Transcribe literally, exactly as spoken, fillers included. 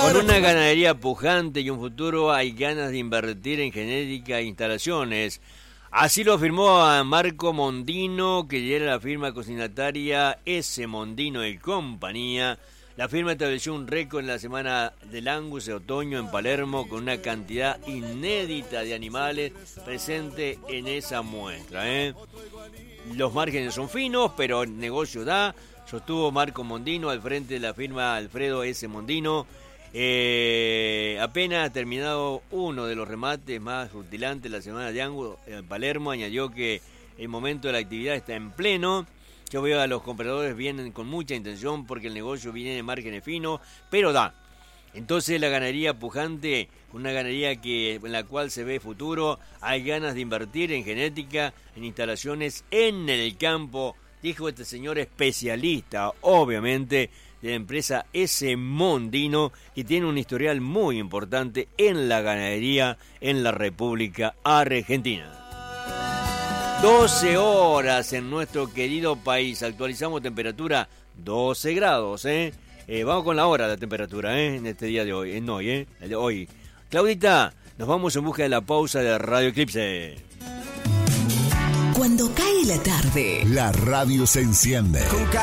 Con una ganadería pujante y un futuro hay ganas de invertir en genética e instalaciones. Así lo afirmó a Marco Mondino, que lidera la firma cocinataria S. Mondino y Compañía. La firma estableció un récord en la semana del Angus de otoño en Palermo con una cantidad inédita de animales presente en esa muestra. ¿eh? Los márgenes son finos, pero el negocio da, sostuvo Marco Mondino al frente de la firma Alfredo S. Mondino. Eh, apenas ha terminado uno de los remates más rutilantes de la semana de Angus en Palermo. Añadió que el momento de la actividad está en pleno. Yo veo a los compradores vienen con mucha intención porque el negocio viene de márgenes finos, pero da. Entonces la ganadería pujante, una ganadería que, en la cual se ve futuro, hay ganas de invertir en genética, en instalaciones en el campo, dijo este señor especialista, obviamente, de la empresa S. Mondino, que tiene un historial muy importante en la ganadería en la República Argentina. doce horas en nuestro querido país. Actualizamos temperatura doce grados, ¿eh? eh vamos con la hora de la temperatura, ¿eh? En este día de hoy, en hoy, ¿eh? El de hoy. Claudita, nos vamos en busca de la pausa de Radio Eclipse. Cuando cae la tarde, la radio se enciende. Con